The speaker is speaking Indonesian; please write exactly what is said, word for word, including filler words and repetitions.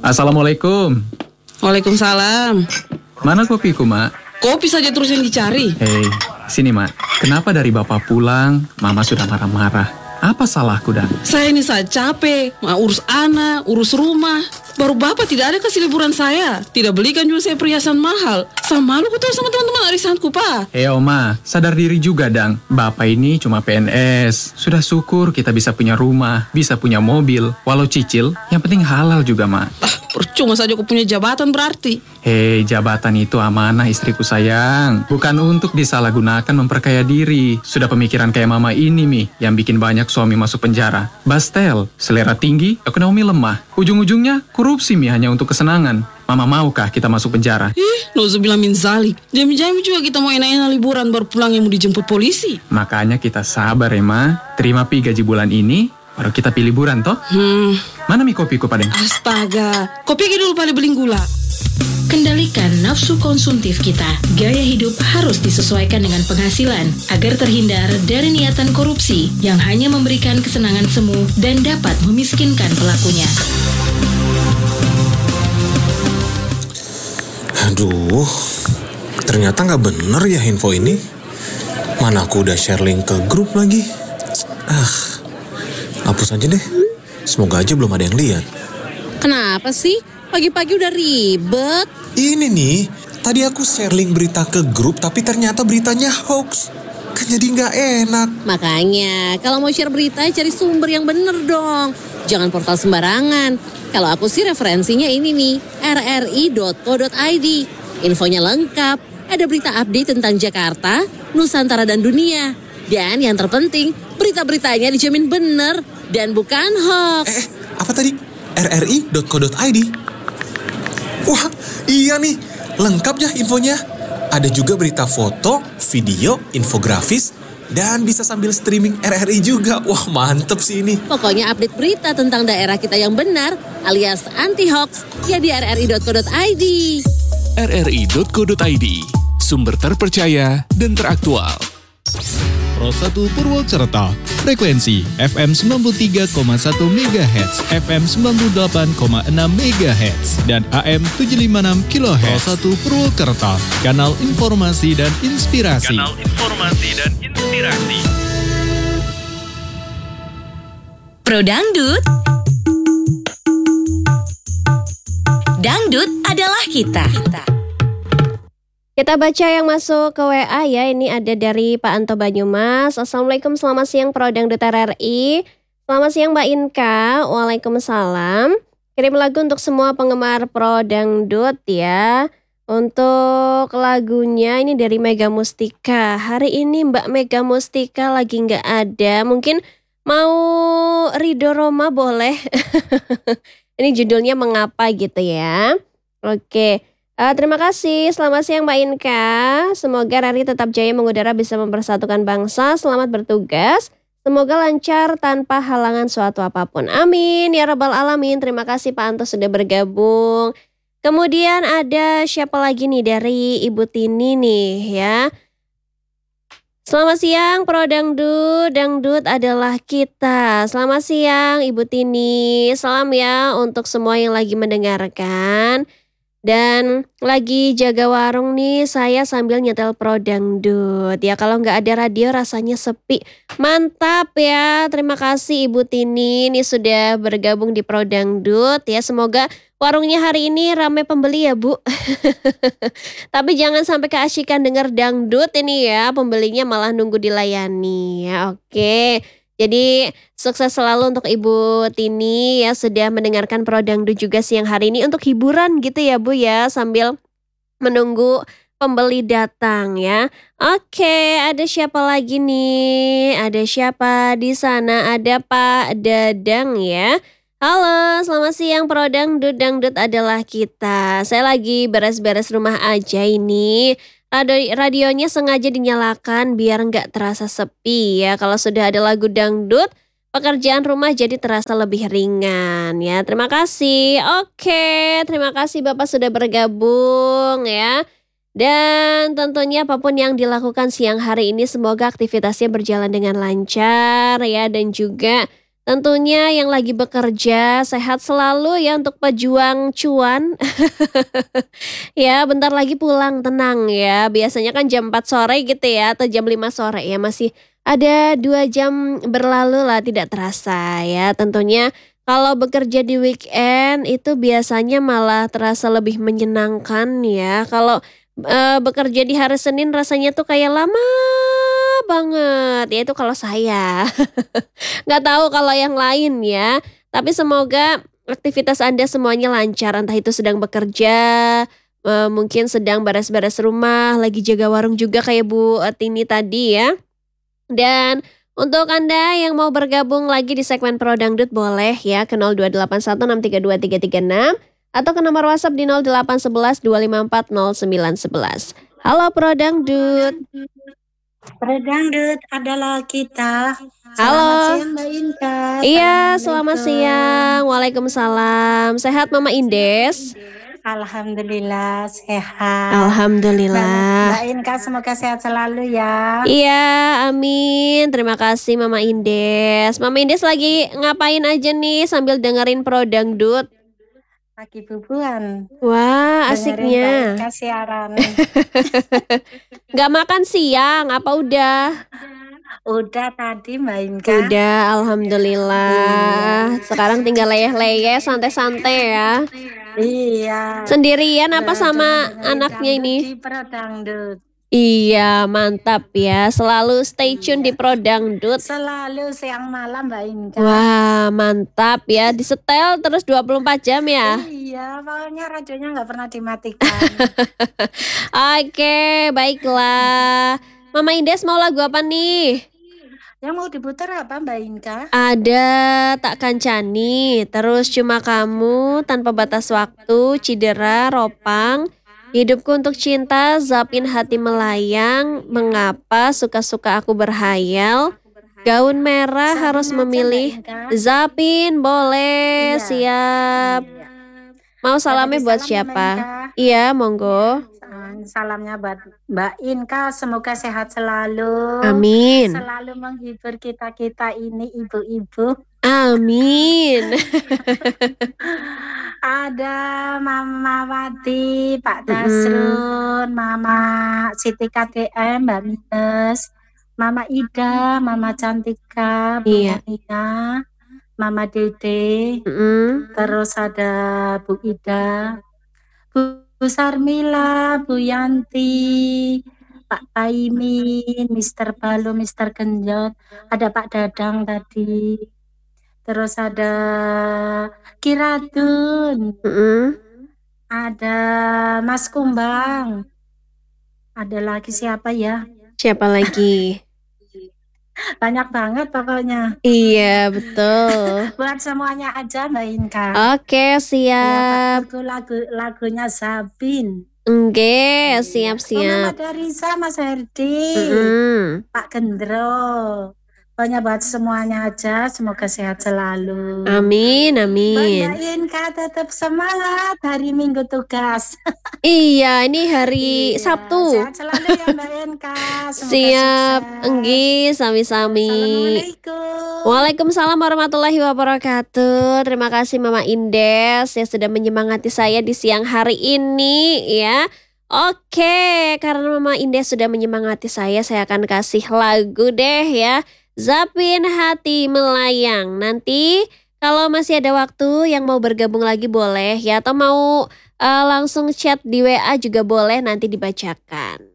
Assalamualaikum. Waalaikumsalam. Mana kopiku, Mak? Kopi saja terus yang dicari. Hei, sini, Mak. Kenapa dari Bapak pulang, Mama sudah marah-marah? Apa salahku, Dan? Saya ini saya capek, mau urus anak, urus rumah. Baru Bapak tidak ada kasih liburan saya. Tidak belikan juga saya perhiasan mahal. Sama malu ketemu sama teman-teman arisanku, Pak. Hei, Oma, sadar diri juga, Dang. Bapak ini cuma P N S. Sudah syukur kita bisa punya rumah, bisa punya mobil. Walau cicil, yang penting halal juga, Ma. Ah, percuma saja aku punya jabatan berarti. Hei, jabatan itu amanah istriku sayang. Bukan untuk disalahgunakan memperkaya diri. Sudah pemikiran kayak Mama ini, Mi, yang bikin banyak suami masuk penjara. Bastel, selera tinggi, ekonomi lemah. Ujung-ujungnya, korupsi, Mi, hanya untuk kesenangan. Mama maukah kita masuk penjara? Ih, nauzubillah min zalik. Jami-jami juga kita mau enak-enak liburan baru pulang yang mau dijemput polisi. Makanya kita sabar ya, Ma. Terima pi gaji bulan ini, baru kita pilih liburan, toh? Hmm. Mana Mi kopiku, Padeng? Astaga, kopi dulu pada beli gula. Kendalikan nafsu konsumtif kita. Gaya hidup harus disesuaikan dengan penghasilan agar terhindar dari niatan korupsi yang hanya memberikan kesenangan semu dan dapat memiskinkan pelakunya. Aduh, ternyata nggak bener ya info ini. Mana aku udah share link ke grup lagi. Ah, hapus aja deh. Semoga aja belum ada yang lihat. Kenapa sih? Pagi-pagi udah ribet. Ini nih, tadi aku share link berita ke grup tapi ternyata beritanya hoax. Kan jadi nggak enak. Makanya, kalau mau share berita cari sumber yang bener dong. Jangan portal sembarangan. Kalau aku sih referensinya ini nih, r r i dot co dot i d. Infonya lengkap, ada berita update tentang Jakarta, Nusantara dan dunia. Dan yang terpenting, berita-beritanya dijamin bener dan bukan hoax. Eh, apa tadi? r r i dot co dot i d. Wah, iya nih, lengkap ya infonya. Ada juga berita foto, video, infografis, dan bisa sambil streaming R R I juga. Wah, mantep sih ini. Pokoknya update berita tentang daerah kita yang benar, alias anti-hoax, ya di r r i dot co dot i d. r r i dot co dot i d, sumber terpercaya dan teraktual. Pro satu Purwokerto, frekuensi F M sembilan puluh tiga koma satu megahertz, F M sembilan puluh delapan koma enam megahertz, dan A M tujuh lima enam kilohertz. Pro satu Purwokerto, kanal informasi dan inspirasi. Kanal informasi dan inspirasi. Pro Dangdut. Dangdut adalah kita. Kita baca yang masuk ke W A ya. Ini ada dari Pak Anto Banyumas. Assalamualaikum, selamat siang Pro Dangdut R R I. Selamat siang Mbak Inka. Waalaikumsalam. Kirim lagu untuk semua penggemar Pro Dangdut ya. Untuk lagunya ini dari Mega Mustika. Hari ini Mbak Mega Mustika lagi nggak ada. Mungkin mau Ridho Roma boleh. Ini judulnya Mengapa gitu ya. Oke. Uh, terima kasih, selamat siang Mbak Inka. Semoga R R I tetap jaya mengudara, bisa mempersatukan bangsa. Selamat bertugas, semoga lancar tanpa halangan suatu apapun. Amin, ya Rabbal Alamin. Terima kasih Pak Anto sudah bergabung. Kemudian ada siapa lagi nih dari Ibu Tini nih ya. Selamat siang Pro Dangdut, Dangdut adalah kita. Selamat siang Ibu Tini. Salam ya untuk semua yang lagi mendengarkan. Dan lagi jaga warung nih, saya sambil nyetel Pro Dangdut. Ya kalau nggak ada radio rasanya sepi. Mantap ya, terima kasih Ibu Tini. Ini sudah bergabung di Pro Dangdut ya. Semoga warungnya hari ini ramai pembeli ya Bu. Tapi jangan sampai keasyikan denger dangdut ini ya. Pembelinya malah nunggu dilayani ya. Oke. Jadi sukses selalu untuk Ibu Tini ya, sudah mendengarkan Pro Dangdut juga siang hari ini untuk hiburan gitu ya Bu ya, sambil menunggu pembeli datang ya. Oke, ada siapa lagi nih? Ada siapa di sana? Ada Pak Dadang ya. Halo, selamat siang Pro Dangdut, Dangdut adalah kita. Saya lagi beres-beres rumah aja ini. Radio, radionya sengaja dinyalakan biar nggak terasa sepi ya. Kalau sudah ada lagu dangdut, pekerjaan rumah jadi terasa lebih ringan ya. Terima kasih. Oke, terima kasih Bapak sudah bergabung ya. Dan tentunya apapun yang dilakukan siang hari ini, semoga aktivitasnya berjalan dengan lancar ya. Dan juga Tentunya yang lagi bekerja sehat selalu ya untuk pejuang cuan. Ya, bentar lagi pulang, tenang ya. Biasanya kan jam empat sore gitu ya atau jam lima sore ya, masih ada dua jam berlalu lah tidak terasa ya. Tentunya kalau bekerja di weekend itu biasanya malah terasa lebih menyenangkan ya. Kalau eh, bekerja di hari Senin rasanya tuh kayak lama banget. Ya itu kalau saya. Nggak tahu kalau yang lain ya. Tapi semoga aktivitas Anda semuanya lancar. Entah itu sedang bekerja, eh, mungkin sedang beres-beres rumah, lagi jaga warung juga kayak Bu Tini tadi ya. Dan untuk Anda yang mau bergabung lagi di segmen Pro Dangdut boleh ya ke nol dua delapan satu enam tiga dua tiga tiga enam atau ke nomor WhatsApp di nol delapan satu satu dua lima empat nol sembilan satu satu. Halo Pro Dangdut. Pro Dangdut adalah kita. Halo. Selamat siang Mbak Inka. Iya, selamat siang. Waalaikumsalam. Sehat Mama Indes? Alhamdulillah sehat. Alhamdulillah. Mbak Inka semoga sehat selalu ya. Iya, amin. Terima kasih Mama Indes. Mama Indes lagi ngapain aja nih sambil dengerin Pro Dangdut? Lagi bubuan. Wah, asiknya. Dengerin Mbak Inka siaran. Gak makan siang, apa udah? Udah tadi Mbak Inka. Udah, alhamdulillah. Sekarang tinggal leyeh-leyeh, santai-santai ya. Iya. Sendirian apa Udah sama dengerin anaknya dangdut ini? Di Pro Dangdut. Iya, mantap ya. Selalu stay tune di Pro Dangdut. Selalu siang malam Mbak Inka. Wah, mantap ya. Disetel terus dua puluh empat jam ya. Iya, pokoknya radionya nggak pernah dimatikan. Oke, baiklah. Mama Indes mau lagu apa nih? Yang mau diputar apa Mbak Inka? Ada Tak Kancani, terus Cuma Kamu, Tanpa Batas Waktu, Cidera, Ropang, Hidupku Untuk Cinta, Zapin Hati Melayang, Mengapa Suka-Suka Aku Berhayal, Gaun Merah Harus Memilih, Zapin boleh, Iya. siap. Mau salamnya buat salam ya, siapa? Mbak Inka. Iya, monggo. Salamnya buat Mbak Inka, semoga sehat selalu. Amin. Selalu menghibur kita-kita ini ibu-ibu. Amin. Ada Mama Wati, Pak Mm-mm. Dasrun, Mama Siti K D M, Mbak Minus, Mama Ida, Mama Cantika, Bu Iya. Monika, Mama Dede, Mm-mm. terus ada Bu Ida, Bu Bu Sarmila, Bu Yanti, Pak Taimin, Mister Balu, Mister Genjot, ada Pak Dadang tadi, terus ada Kiratun, Mm-mm. ada Mas Kumbang, ada lagi siapa ya? Siapa lagi? Banyak banget pokoknya. Iya, betul. Buat semuanya aja Mbak Inka. Oke, Ya, siap. Pak, lagu lagunya Sabin. Oke, Oh, siap-siap. Mama Darisa, Mas Herdi, Mm-mm. Pak Gendro. Pokoknya buat semuanya aja, semoga sehat selalu. Amin, Buat amin. Mbak Inka tetap semangat hari Minggu tugas. Iya, ini hari Iya, Sabtu. sehat selalu ya Mbak Inka. Semoga Siap, sukses. enggih, sami-sami. Assalamualaikum. Waalaikumsalam warahmatullahi wabarakatuh. Terima kasih Mama Indes yang sudah menyemangati saya di siang hari ini ya. Oke, karena Mama Indes sudah menyemangati saya, saya akan kasih lagu deh ya. Zapin Hati Melayang. Nanti kalau masih ada waktu yang mau bergabung lagi boleh ya, atau mau uh, langsung chat di W A juga boleh, nanti dibacakan.